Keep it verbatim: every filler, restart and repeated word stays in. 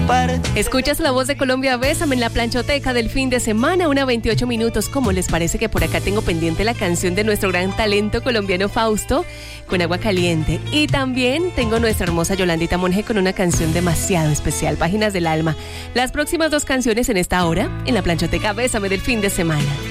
Escuchas la voz de Colombia, Bésame en la planchoteca del fin de semana, una veintiocho minutos. ¿Cómo les parece que por acá tengo pendiente la canción de nuestro gran talento colombiano Fausto con Agua Caliente? Y también tengo nuestra hermosa Yolandita Monge con una canción demasiado especial, Páginas del Alma. Las próximas dos canciones en esta hora, en la planchoteca Bésame del fin de semana.